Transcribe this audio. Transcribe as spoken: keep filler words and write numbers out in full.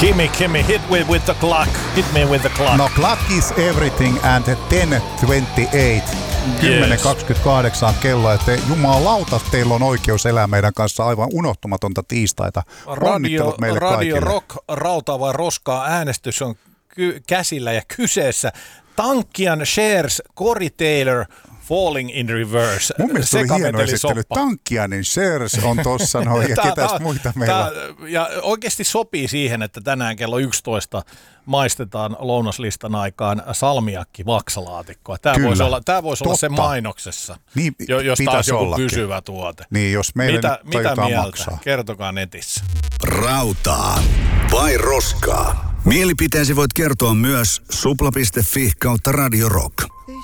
Kimmy, Kimmy, hit me with the clock. Hit me with the clock. No, clock is everything and ten twenty-eight. kymmenen kaksikymmentäkahdeksan kello, että jumalauta, teillä on oikeus elää meidän kanssa aivan unohtumatonta tiistaita. Radio, meille Radio kaikille. Rock, rautaa vai roskaa äänestys on ky- käsillä ja kyseessä. Tankkian Shares, Corey Taylor, Falling in Reverse. Mun mielestä oli hieno esittely. Tankkianin Shares on tossa noin ja ketäs tää, muita meillä. Tää, ja oikeasti sopii siihen, että tänään kello yksitoista maistetaan lounaslistan aikaan salmiakki vaksalaatikkoa. Tämä Kyllä. voisi olla, tämä voisi olla se mainoksessa, niin, jos taas joku ollakin. pysyvä tuote. Niin, jos meille mitä, mitä mieltä? Maksaa. Kertokaa netissä. Rautaa vai roskaa? Mielipiteesi voit kertoa myös supla piste fi kautta Radio Rock.